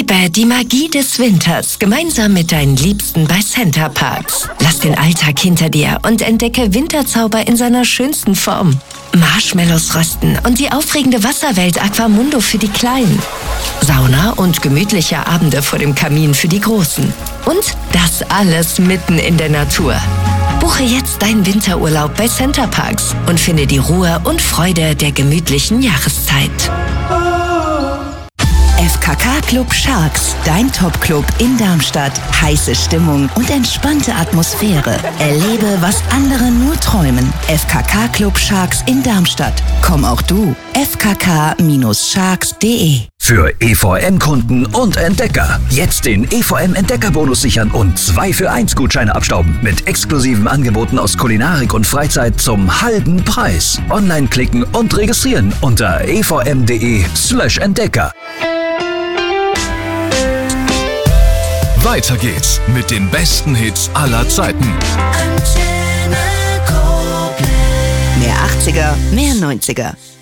Erlebe die Magie des Winters gemeinsam mit deinen Liebsten bei Center Parcs. Lass den Alltag hinter dir und entdecke Winterzauber in seiner schönsten Form. Marshmallows rösten und die aufregende Wasserwelt Aquamundo für die Kleinen. Sauna und gemütliche Abende vor dem Kamin für die Großen. Und das alles mitten in der Natur. Buche jetzt deinen Winterurlaub bei Center Parcs und finde die Ruhe und Freude der gemütlichen Jahreszeit. FKK Club Sharks, dein Top-Club in Darmstadt. Heiße Stimmung und entspannte Atmosphäre. Erlebe, was andere nur träumen. FKK Club Sharks in Darmstadt. Komm auch du. fkk-sharks.de. Für EVM-Kunden und Entdecker. Jetzt den EVM-Entdeckerbonus sichern und 2-für-1-Gutscheine abstauben. Mit exklusiven Angeboten aus Kulinarik und Freizeit zum halben Preis. Online klicken und registrieren unter evm.de/Entdecker. Weiter geht's mit den besten Hits aller Zeiten. Mehr 80er, mehr 90er.